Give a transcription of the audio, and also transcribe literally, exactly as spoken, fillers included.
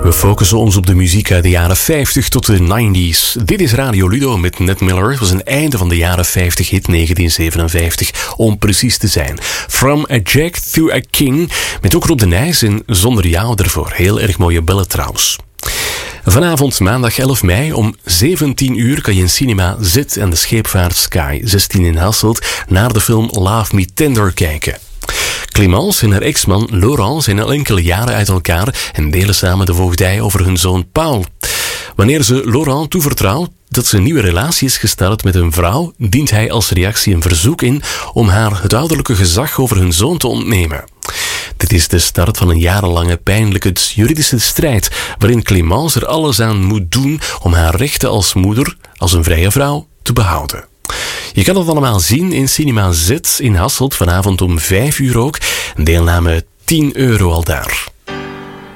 We focussen ons op de muziek uit de jaren vijftig tot de negentig. Dit is Radio Ludo met Ned Miller. Het was een einde van de jaren vijftig hit negentien zevenenvijftig, om precies te zijn. From a Jack to a King, met ook Rob de Nijs en Zonder jou ervoor. Heel erg mooie bellen trouwens. Vanavond, maandag elf mei, om zeventien uur kan je in Cinema Z en de Scheepvaart Sky zestien in Hasselt naar de film Love Me Tender kijken. Clémence en haar ex-man Laurent zijn al enkele jaren uit elkaar en delen samen de voogdij over hun zoon Paul. Wanneer ze Laurent toevertrouwt dat ze een nieuwe relatie is gestart met een vrouw, dient hij als reactie een verzoek in om haar het ouderlijke gezag over hun zoon te ontnemen. Dit is de start van een jarenlange pijnlijke juridische strijd, waarin Clémence er alles aan moet doen om haar rechten als moeder, als een vrije vrouw, te behouden. Je kan het allemaal zien in Cinema Z in Hasselt, vanavond om vijf uur ook. Deelname tien euro al daar.